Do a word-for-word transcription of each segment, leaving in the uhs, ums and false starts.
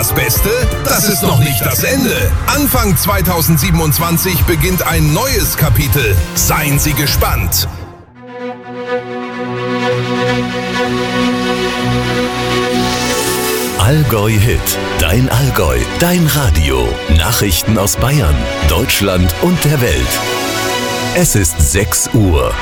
Das Beste, das ist noch nicht das Ende. Anfang zweitausendsiebenundzwanzig beginnt ein neues Kapitel. Seien Sie gespannt. Allgäu Hit, dein Allgäu, dein Radio. Nachrichten aus Bayern, Deutschland und der Welt. Es ist sechs Uhr.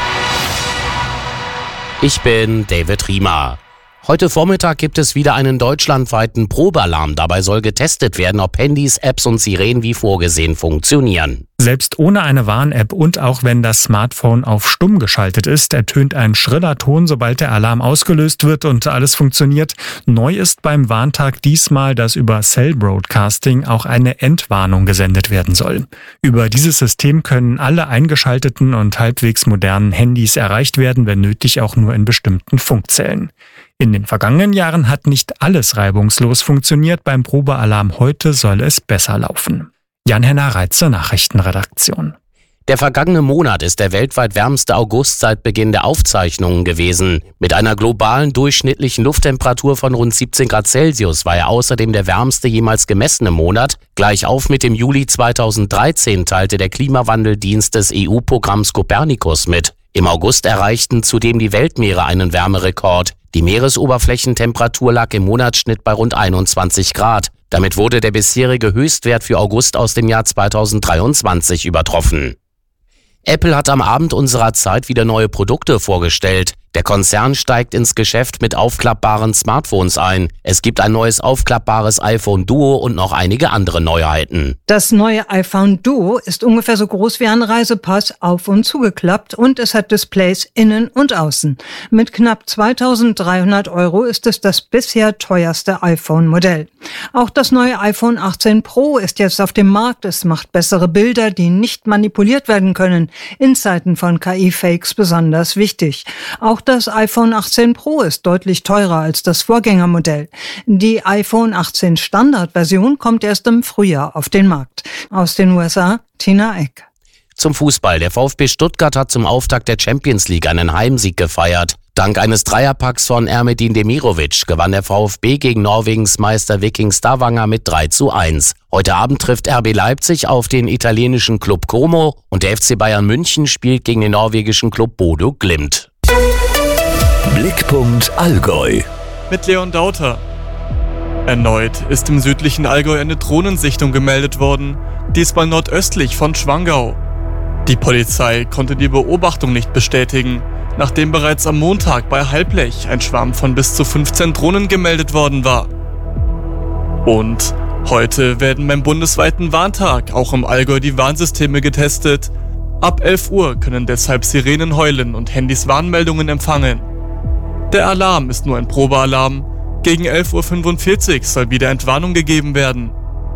Ich bin David Riemer. Heute Vormittag gibt es wieder einen deutschlandweiten Probealarm. Dabei soll getestet werden, ob Handys, Apps und Sirenen wie vorgesehen funktionieren. Selbst ohne eine Warn-App und auch wenn das Smartphone auf stumm geschaltet ist, ertönt ein schriller Ton, sobald der Alarm ausgelöst wird und alles funktioniert. Neu ist beim Warntag diesmal, dass über Cell Broadcasting auch eine Entwarnung gesendet werden soll. Über dieses System können alle eingeschalteten und halbwegs modernen Handys erreicht werden, wenn nötig auch nur in bestimmten Funkzellen. In den vergangenen Jahren hat nicht alles reibungslos funktioniert. Beim Probealarm heute soll es besser laufen. Jan-Henner Reitze, Nachrichtenredaktion. Der vergangene Monat ist der weltweit wärmste August seit Beginn der Aufzeichnungen gewesen. Mit einer globalen durchschnittlichen Lufttemperatur von rund siebzehn Grad Celsius war er außerdem der wärmste jemals gemessene Monat. Gleich auf mit dem Juli zweitausenddreizehn teilte der Klimawandeldienst des E U-Programms Copernicus mit. Im August erreichten zudem die Weltmeere einen Wärmerekord. Die Meeresoberflächentemperatur lag im Monatsschnitt bei rund einundzwanzig Grad. Damit wurde der bisherige Höchstwert für August aus dem Jahr zweitausenddreiundzwanzig übertroffen. Apple hat am Abend unserer Zeit wieder neue Produkte vorgestellt. Der Konzern steigt ins Geschäft mit aufklappbaren Smartphones ein. Es gibt ein neues aufklappbares iPhone Duo und noch einige andere Neuheiten. Das neue iPhone Duo ist ungefähr so groß wie ein Reisepass, auf- und zugeklappt, und es hat Displays innen und außen. Mit knapp zweitausenddreihundert Euro ist es das bisher teuerste iPhone-Modell. Auch das neue iPhone achtzehn Pro ist jetzt auf dem Markt. Es macht bessere Bilder, die nicht manipuliert werden können. In Zeiten von K I-Fakes besonders wichtig. Auch das iPhone achtzehn Pro ist deutlich teurer als das Vorgängermodell. Die iPhone achtzehn Standardversion kommt erst im Frühjahr auf den Markt. Aus den U S A, Tina Eck. Zum Fußball. Der VfB Stuttgart hat zum Auftakt der Champions League einen Heimsieg gefeiert. Dank eines Dreierpacks von Ermedin Demirovic gewann der VfB gegen Norwegens Meister Viking Stavanger mit drei zu eins. Heute Abend trifft R B Leipzig auf den italienischen Club Como und der F C Bayern München spielt gegen den norwegischen Club Bodø Glimt. Blickpunkt Allgäu. Mit Leon Dauter. Erneut ist im südlichen Allgäu eine Drohnensichtung gemeldet worden, diesmal nordöstlich von Schwangau. Die Polizei konnte die Beobachtung nicht bestätigen, nachdem bereits am Montag bei Halblech ein Schwarm von bis zu fünfzehn Drohnen gemeldet worden war. Und heute werden beim bundesweiten Warntag auch im Allgäu die Warnsysteme getestet. Ab elf Uhr können deshalb Sirenen heulen und Handys Warnmeldungen empfangen. Der Alarm ist nur ein Probealarm. Gegen elf Uhr fünfundvierzig soll wieder Entwarnung gegeben werden.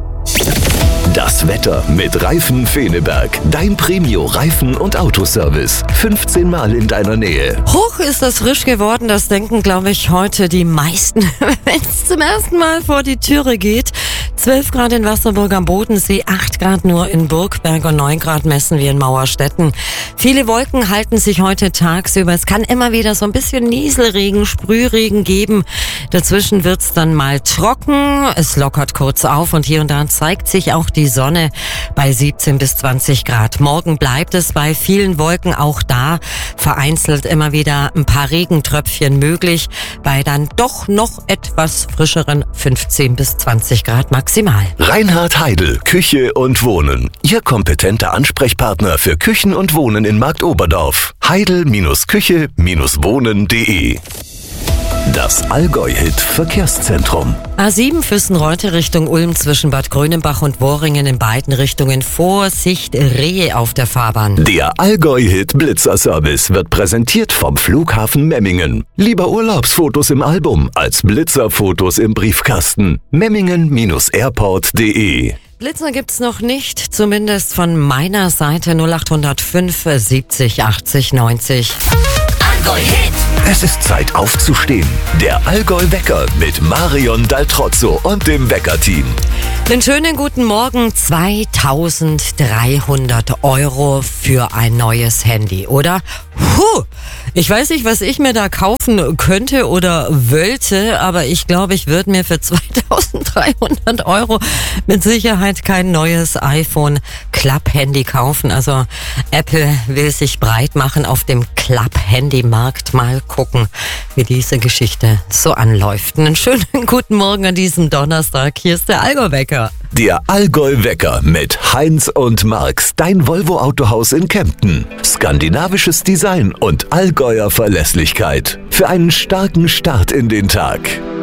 Das Wetter mit Reifen Feneberg. Dein Premio-Reifen- und Autoservice. fünfzehn Mal in deiner Nähe. Hoch ist das frisch geworden, das denken, glaube ich, heute die meisten, wenn es zum ersten Mal vor die Türe geht. zwölf Grad in Wasserburg am Bodensee, acht Grad nur in Burgberg und neun Grad messen wir in Mauerstetten. Viele Wolken halten sich heute tagsüber. Es kann immer wieder so ein bisschen Nieselregen, Sprühregen geben. Dazwischen wird's dann mal trocken. Es lockert kurz auf und hier und da zeigt sich auch die Sonne bei siebzehn bis zwanzig Grad. Morgen bleibt es bei vielen Wolken, auch da vereinzelt immer wieder ein paar Regentröpfchen möglich, bei dann doch noch etwas frischeren fünfzehn bis zwanzig Grad maximal. Reinhard Heidel, Küche und Wohnen. Ihr kompetenter Ansprechpartner für Küchen und Wohnen in Marktoberdorf. heidel Küche Wohnen punkt de. Das Allgäu-Hit Verkehrszentrum. A sieben Füssenreute Richtung Ulm zwischen Bad Grönenbach und Worringen in beiden Richtungen. Vorsicht, Rehe auf der Fahrbahn. Der Allgäu-Hit Blitzer-Service wird präsentiert vom Flughafen Memmingen. Lieber Urlaubsfotos im Album als Blitzerfotos im Briefkasten. Memmingen Airport punkt de. Blitzer gibt's noch nicht, zumindest von meiner Seite. Null acht null fünf siebzig achtzig neunzig. Allgäu-Hit. Es ist Zeit aufzustehen. Der Allgäu-Wecker mit Marion Daltrozzo und dem Wecker-Team. Einen schönen guten Morgen. zweitausenddreihundert Euro für ein neues Handy, oder? Puh, ich weiß nicht, was ich mir da kaufen könnte oder wollte, aber ich glaube, ich würde mir für zweitausenddreihundert Euro mit Sicherheit kein neues iPhone Club-Handy kaufen. Also Apple will sich breit machen auf dem Club-Handy-Markt. Mal gucken, wie diese Geschichte so anläuft. Einen schönen guten Morgen an diesem Donnerstag. Hier ist der Allgäu-Wecker. Der Allgäu-Wecker mit Heinz und Marx, dein Volvo-Autohaus in Kempten. Skandinavisches Design und Allgäuer Verlässlichkeit. Für einen starken Start in den Tag.